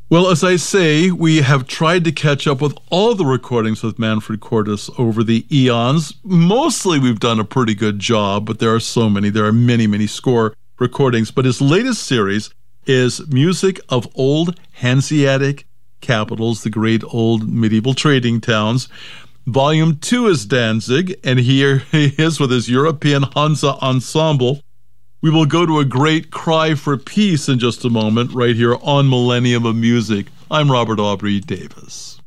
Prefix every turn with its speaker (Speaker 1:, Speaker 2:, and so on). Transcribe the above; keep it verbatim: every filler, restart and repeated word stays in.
Speaker 1: Well, as I say, we have tried to catch up with all the recordings with Manfred Cordes over the eons. Mostly we've done a pretty good job, but there are so many. There are many, many score recordings. But his latest series is Music of Old Hanseatic Capitals, the great old medieval trading towns. Volume two is Danzig, and here he is with his European Hansa Ensemble. We will go to a great cry for peace in just a moment, right here on Millennium of Music. I'm Robert Aubrey Davis.